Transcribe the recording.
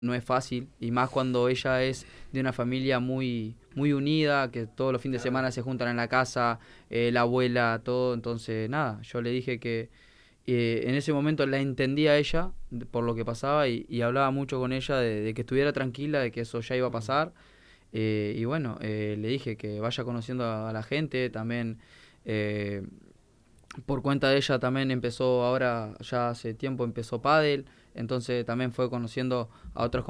no es fácil, y más cuando ella es de una familia muy, muy unida, que todos los fines de Claro. semana se juntan en la casa, la abuela, todo. Entonces nada, yo le dije que en ese momento la entendía a ella por lo que pasaba, y hablaba mucho con ella de que estuviera tranquila, de que eso ya iba a Mm. pasar. Y bueno, le dije que vaya conociendo a la gente también. eh, por cuenta de ella también empezó ahora, ya hace tiempo empezó pádel, entonces también fue conociendo a otros